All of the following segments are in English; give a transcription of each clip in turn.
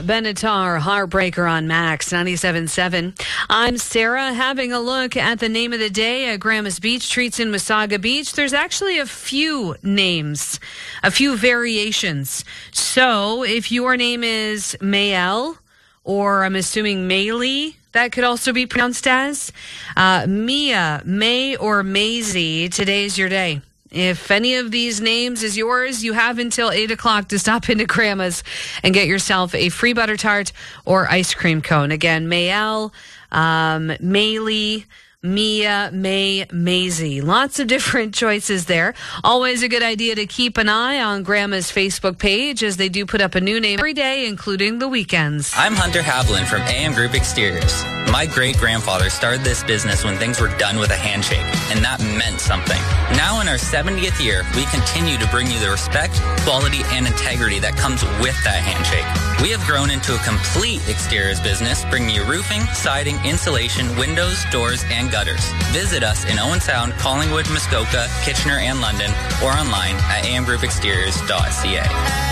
Pat Benatar, Heartbreaker on Max 97.7. I'm Sarah, having a look at the name of the day at Grandma's Beach Treats in Wasaga Beach. There's actually a few names, a few variations. So if your name is Mayel, or I'm assuming Maylee, that could also be pronounced as Mia, May, or Maisie, today's your day. If any of these names is yours, you have until 8 o'clock to stop into Grandma's and get yourself a free butter tart or ice cream cone. Again, Mayel, Maylee, Mia, May, Maisie. Lots of different choices there. Always a good idea to keep an eye on Grandma's Facebook page as they do put up a new name every day, including the weekends. I'm Hunter Haviland from AM Group Exteriors. My great-grandfather started this business when things were done with a handshake, and that meant something. Now in our 70th year, we continue to bring you the respect, quality, and integrity that comes with that handshake. We have grown into a complete exteriors business, bringing you roofing, siding, insulation, windows, doors, and gutters. Visit us in Owen Sound, Collingwood, Muskoka, Kitchener, and London, or online at amgroupexteriors.ca.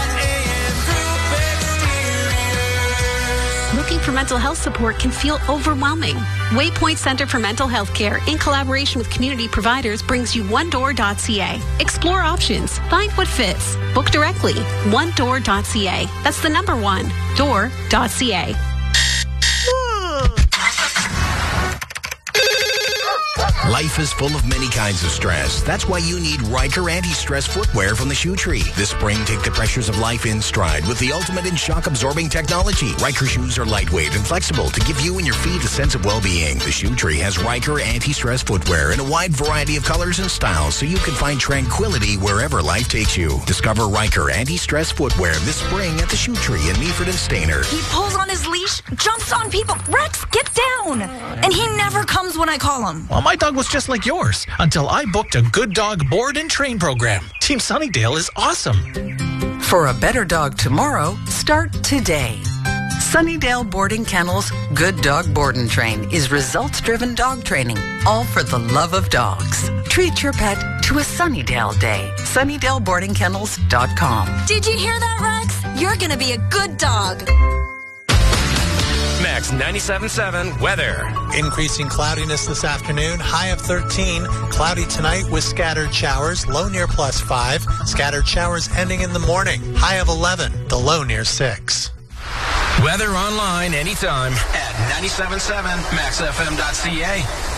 Looking for mental health support can feel overwhelming. Waypoint Center for Mental Health Care, in collaboration with community providers, brings you onedoor.ca. Explore options. Find what fits. Book directly. onedoor.ca. That's the number one. door.ca. Life is full of many kinds of stress. That's why you need Riker anti-stress footwear from the Shoe Tree. This spring, take the pressures of life in stride with the ultimate in shock-absorbing technology. Riker shoes are lightweight and flexible to give you and your feet a sense of well-being. The Shoe Tree has Riker anti-stress footwear in a wide variety of colors and styles so you can find tranquility wherever life takes you. Discover Riker anti-stress footwear this spring at the Shoe Tree in Meaford and Stayner. He pulls on his leash, jumps on people. Rex, get down! And he never comes when I call him. Well, my dog was just like yours until I booked a Good Dog board and train program. Team Sunnydale is awesome. For a better dog tomorrow, start today. Sunnydale Boarding Kennels Good Dog Board and Train is results-driven dog training, all for the love of dogs. Treat your pet to a Sunnydale day. SunnydaleBoardingKennels.com. Did you hear that, Rex? You're gonna be a good dog. Max 97.7 weather. Increasing cloudiness this afternoon, high of 13. Cloudy tonight with scattered showers, low near +5. Scattered showers ending in the morning, high of 11, the low near 6. Weather online anytime at 97.7maxfm.ca.